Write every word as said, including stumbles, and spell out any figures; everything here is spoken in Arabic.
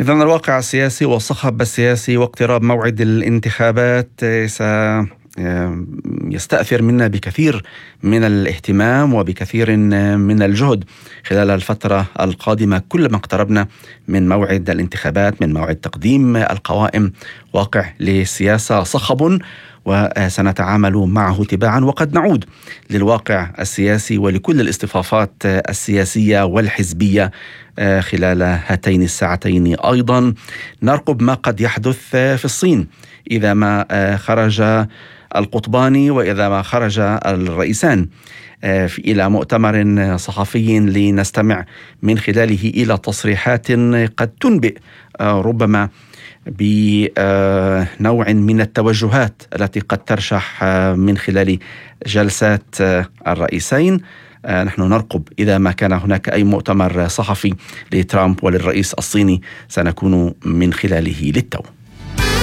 إذن الواقع السياسي والصخب السياسي واقتراب موعد الانتخابات سيستأثر منا بكثير من الاهتمام وبكثير من الجهد خلال الفترة القادمة. كلما اقتربنا من موعد الانتخابات، من موعد تقديم القوائم، واقع للسياسة صخب وسنتعامل معه تباعا، وقد نعود للواقع السياسي ولكل الاصطفافات السياسية والحزبية خلال هاتين الساعتين. أيضا نرقب ما قد يحدث في الصين إذا ما خرج القطبان وإذا ما خرج الرئيسان إلى مؤتمر صحفي لنستمع من خلاله إلى تصريحات قد تنبئ ربما بنوع من التوجهات التي قد ترشح من خلال جلسات الرئيسين. نحن نرقب إذا ما كان هناك أي مؤتمر صحفي لترامب وللرئيس الصيني سنكون من خلاله للتو.